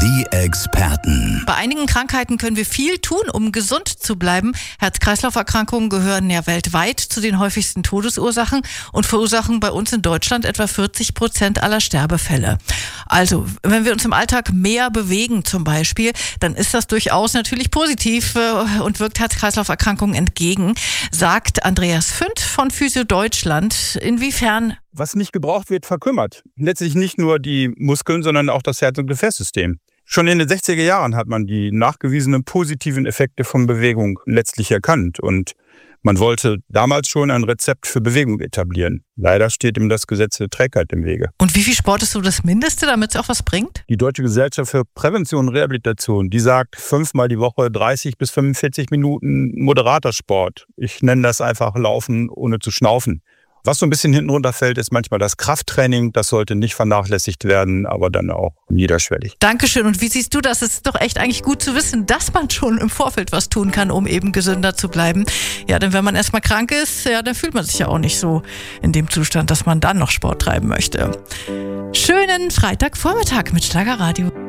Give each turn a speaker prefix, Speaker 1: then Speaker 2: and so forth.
Speaker 1: Die Experten.
Speaker 2: Bei einigen Krankheiten können wir viel tun, um gesund zu bleiben. Herz-Kreislauf-Erkrankungen gehören ja weltweit zu den häufigsten Todesursachen und verursachen bei uns in Deutschland etwa 40% aller Sterbefälle. Also, wenn wir uns im Alltag mehr bewegen zum Beispiel, dann ist das durchaus natürlich positiv und wirkt Herz-Kreislauf-Erkrankungen entgegen, sagt Andreas Fünd von Physio Deutschland. Inwiefern?
Speaker 3: Was nicht gebraucht wird, verkümmert. Letztlich nicht nur die Muskeln, sondern auch das Herz- und Gefäßsystem. Schon in den 60er Jahren hat man die nachgewiesenen positiven Effekte von Bewegung letztlich erkannt. Und man wollte damals schon ein Rezept für Bewegung etablieren. Leider steht ihm das Gesetz der Trägheit im Wege.
Speaker 2: Und wie viel Sport ist so das Mindeste, damit es auch was bringt?
Speaker 3: Die Deutsche Gesellschaft für Prävention und Rehabilitation, die sagt 5-mal die Woche 30 bis 45 Minuten moderater Sport. Ich nenne das einfach Laufen ohne zu schnaufen. Was so ein bisschen hinten runterfällt, ist manchmal das Krafttraining. Das sollte nicht vernachlässigt werden, aber dann auch niederschwellig.
Speaker 2: Dankeschön. Und wie siehst du das? Es ist doch echt eigentlich gut zu wissen, dass man schon im Vorfeld was tun kann, um eben gesünder zu bleiben. Ja, denn wenn man erstmal krank ist, ja, dann fühlt man sich ja auch nicht so in dem Zustand, dass man dann noch Sport treiben möchte. Schönen Freitagvormittag mit Schlagerradio.